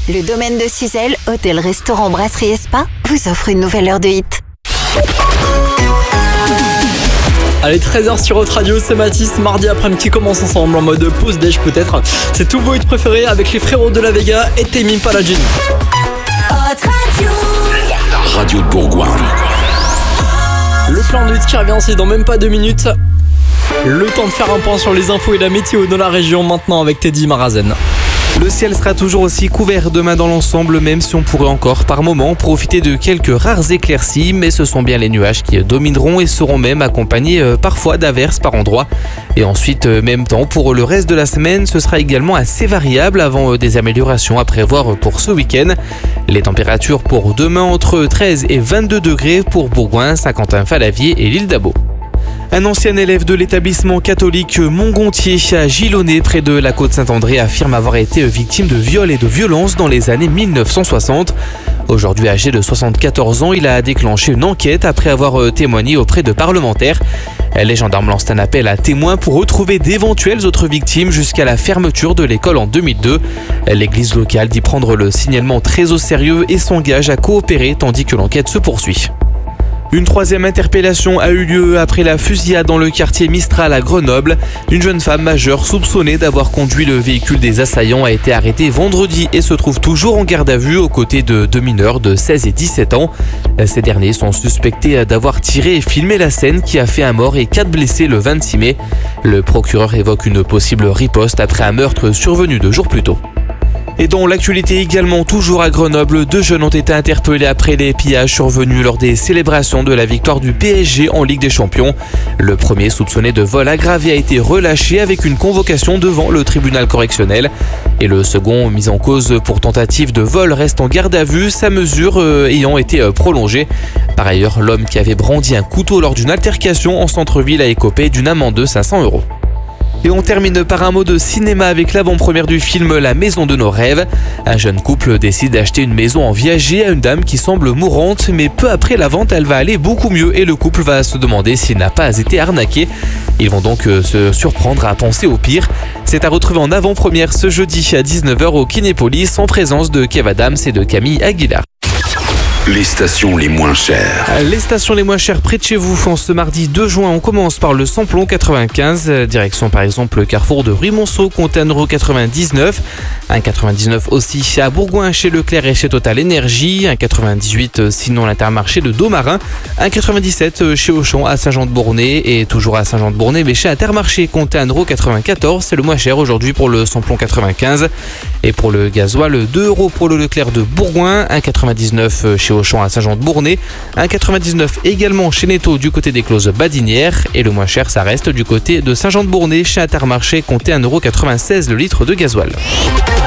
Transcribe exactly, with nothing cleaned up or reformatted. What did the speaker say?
Le domaine de Suzelle, hôtel, restaurant, brasserie et spa, vous offre une nouvelle heure de hit. Allez, treize heures sur Haute Radio, c'est Mathis, mardi après-midi qui commence ensemble en mode pause déj peut-être. C'est tous vos hits préférés avec les frérots de la Vega et Tame Impala. Haute Radio, la radio de Bourgoin. Le plan de hit qui revient aussi dans même pas deux minutes. Le temps de faire un point sur les infos et la météo de la région maintenant avec Teddy Marazen. Le ciel sera toujours aussi couvert demain dans l'ensemble, même si on pourrait encore par moment profiter de quelques rares éclaircies, mais ce sont bien les nuages qui domineront et seront même accompagnés euh, parfois d'averses par endroits. Et ensuite, euh, même temps pour le reste de la semaine, ce sera également assez variable avant euh, des améliorations à prévoir pour ce week-end. Les températures pour demain entre treize et vingt-deux degrés pour Bourgoin, Saint-Quentin-Fallavier et l'île d'Abo. Un ancien élève de l'établissement catholique Montgontier à Gilonnet, près de la côte Saint-André, affirme avoir été victime de viols et de violences dans les années mille neuf cent soixante. Aujourd'hui âgé de soixante-quatorze ans, il a déclenché une enquête après avoir témoigné auprès de parlementaires. Les gendarmes lancent un appel à témoins pour retrouver d'éventuelles autres victimes jusqu'à la fermeture de l'école en deux mille deux. L'église locale dit prendre le signalement très au sérieux et s'engage à coopérer tandis que l'enquête se poursuit. Une troisième interpellation a eu lieu après la fusillade dans le quartier Mistral à Grenoble. Une jeune femme majeure soupçonnée d'avoir conduit le véhicule des assaillants a été arrêtée vendredi et se trouve toujours en garde à vue aux côtés de deux mineurs de seize et dix-sept ans. Ces derniers sont suspectés d'avoir tiré et filmé la scène qui a fait un mort et quatre blessés le vingt-six mai. Le procureur évoque une possible riposte après un meurtre survenu deux jours plus tôt. Et dans l'actualité également, toujours à Grenoble, deux jeunes ont été interpellés après les pillages survenus lors des célébrations de la victoire du P S G en Ligue des Champions. Le premier, soupçonné de vol aggravé, a été relâché avec une convocation devant le tribunal correctionnel. Et le second, mis en cause pour tentative de vol, reste en garde à vue, sa mesure euh, ayant été euh, prolongée. Par ailleurs, l'homme qui avait brandi un couteau lors d'une altercation en centre-ville a écopé d'une amende de cinq cents euros. Et on termine par un mot de cinéma avec l'avant-première du film La Maison de nos rêves. Un jeune couple décide d'acheter une maison en viager à une dame qui semble mourante, mais peu après la vente, elle va aller beaucoup mieux et le couple va se demander s'il n'a pas été arnaqué. Ils vont donc se surprendre à penser au pire. C'est à retrouver en avant-première ce jeudi à dix-neuf heures au Kinépolis en présence de Kev Adams et de Camille Aguilar. Les stations les moins chères. Les stations les moins chères près de chez vous. En ce mardi deux juin, on commence par le Samplon quatre-vingt-quinze. Direction par exemple le carrefour de Ruy-Monceau, comptez un euro quatre-vingt-dix-neuf. un euro quatre-vingt-dix-neuf aussi à Bourgoin chez Leclerc et chez Total Énergie. un euro quatre-vingt-dix-huit sinon l'Intermarché de Domarin. un euro quatre-vingt-dix-sept chez Auchan à Saint-Jean-de-Bournay. Et toujours à Saint-Jean-de-Bournay, mais chez Intermarché, comptez un euro quatre-vingt-quatorze. C'est le moins cher aujourd'hui pour le Samplon quatre-vingt-quinze. Et pour le gasoil, deux euros pour le Leclerc de Bourgoin. un euro quatre-vingt-dix-neuf chez Auchan à Saint-Jean-de-Bournay, un euro quatre-vingt-dix-neuf également chez Netto du côté des Closes Badinières et le moins cher ça reste du côté de Saint-Jean-de-Bournay chez Intermarché, comptez un euro quatre-vingt-seize le litre de gasoil.